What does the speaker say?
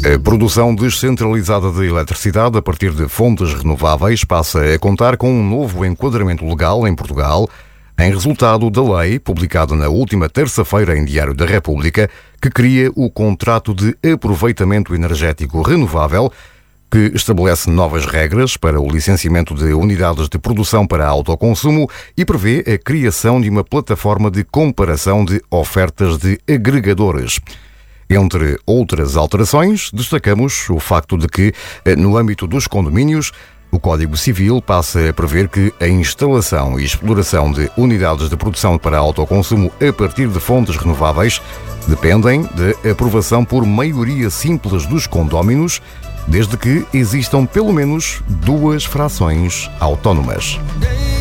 A produção descentralizada de eletricidade a partir de fontes renováveis passa a contar com um novo enquadramento legal em Portugal, em resultado da lei publicada na última terça-feira em Diário da República, que cria o Contrato de Aproveitamento Energético Renovável, que estabelece novas regras para o licenciamento de unidades de produção para autoconsumo e prevê a criação de uma plataforma de comparação de ofertas de agregadores. Entre outras alterações, destacamos o facto de que, no âmbito dos condomínios, o Código Civil passa a prever que a instalação e exploração de unidades de produção para autoconsumo a partir de fontes renováveis dependem de aprovação por maioria simples dos condóminos, desde que existam pelo menos 2 frações autónomas.